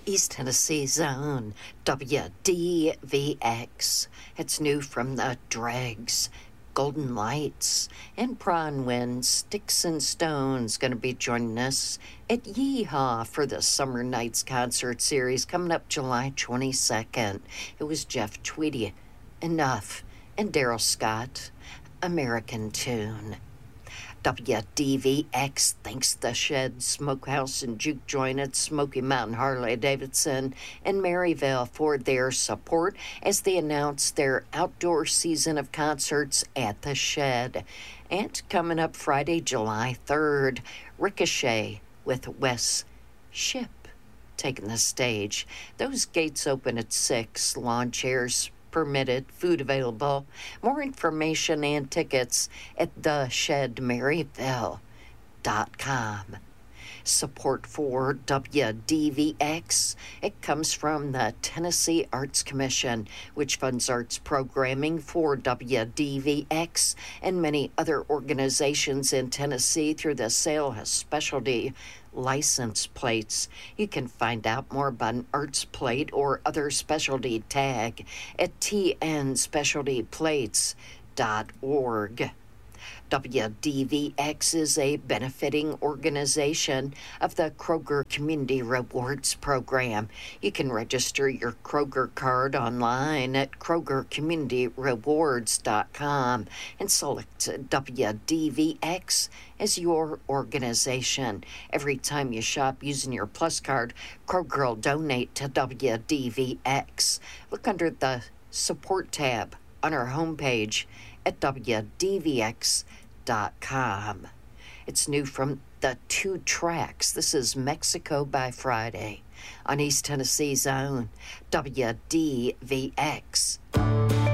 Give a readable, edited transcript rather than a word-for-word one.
East Tennessee's own WDVX. It's new from the Dregs, Golden Lights, and Prawn Wind. Sticks and Stones going to be joining us at Yeehaw for the Summer Nights concert series coming up July 22nd. It was Jeff Tweedy, Enough, and Daryl Scott, American Tune. WDVX thanks the Shed Smokehouse and Juke Joint at Smoky Mountain Harley Davidson and Maryville for their support as they announce their outdoor season of concerts at the Shed. And coming up Friday, July 3rd, Ricochet with Wes Ship taking the stage. Those gates open at 6, lawn chairs permitted, food available. More information and tickets at theshedmaryville.com. Support for WDVX, it comes from the Tennessee Arts Commission, which funds arts programming for WDVX and many other organizations in Tennessee through the sale of specialty license plates. You can find out more about an arts plate or other specialty tag at tnspecialtyplates.org. WDVX is a benefiting organization of the Kroger Community Rewards Program. You can register your Kroger card online at krogercommunityrewards.com and select WDVX as your organization. Every time you shop using your Plus card, Kroger will donate to WDVX. Look under the Support tab on our homepage at WDVX.com. It's new from the Two Tracks. This is Mexico by Friday on East Tennessee's own WDVX.